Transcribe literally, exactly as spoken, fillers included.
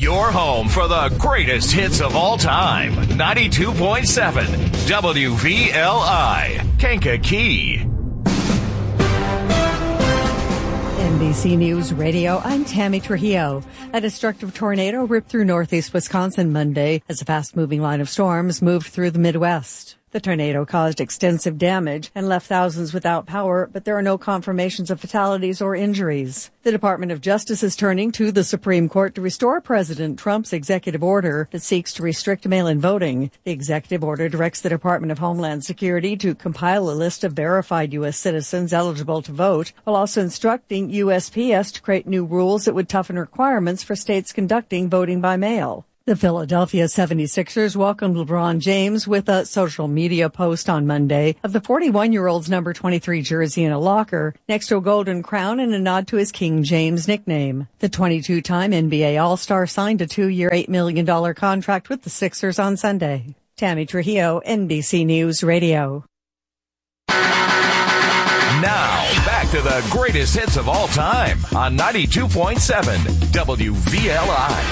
Your home for the greatest hits of all time. ninety-two point seven W V L I, Kankakee. N B C News Radio, I'm Tammy Trujillo. A destructive tornado ripped through northeast Wisconsin Monday as a fast-moving line of storms moved through the Midwest. The tornado caused extensive damage and left thousands without power, but there are no confirmations of fatalities or injuries. The Department of Justice is turning to the Supreme Court to restore President Trump's executive order that seeks to restrict mail-in voting. The executive order directs the Department of Homeland Security to compile a list of verified U S citizens eligible to vote, while also instructing U S P S to create new rules that would toughen requirements for states conducting voting by mail. The Philadelphia seventy-sixers welcomed LeBron James with a social media post on Monday of the forty-one-year-old's number twenty-three jersey in a locker next to a golden crown and a nod to his King James nickname. The twenty-two-time N B A All-Star signed a two-year, eight million dollars contract with the Sixers on Sunday. Tammy Trujillo, N B C News Radio. Now, back to the greatest hits of all time on ninety-two point seven W V L I.